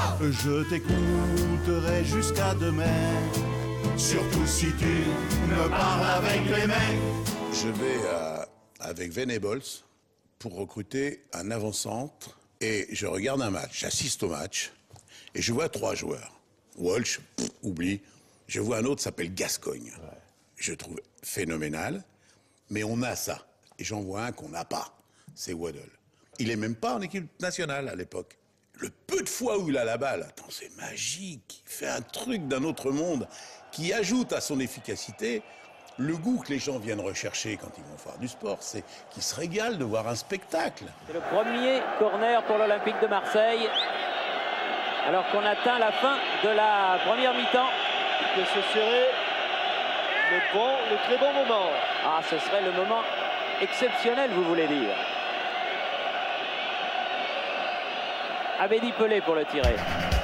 Je t'écouterai jusqu'à demain, surtout si tu me parles avec les mains. Je vais avec Venables pour recruter un avant-centre et je regarde un match, j'assiste au match et je vois 3 joueurs. Walsh, oublie. Je vois un autre, s'appelle Gascogne. Ouais. Je trouve phénoménal, mais on a ça. Et j'en vois un qu'on n'a pas, c'est Waddle. Il est même pas en équipe nationale à l'époque. Le peu de fois où il a la balle, attends, c'est magique. Il fait un truc d'un autre monde qui ajoute à son efficacité le goût que les gens viennent rechercher quand ils vont faire du sport. C'est qu'ils se régalent de voir un spectacle. C'est le premier corner pour l'Olympique de Marseille. Alors qu'on atteint la fin de la première mi-temps. Que ce serait le très bon moment. Ah, ce serait le moment exceptionnel, vous voulez dire. Abedi Pelé pour le tirer.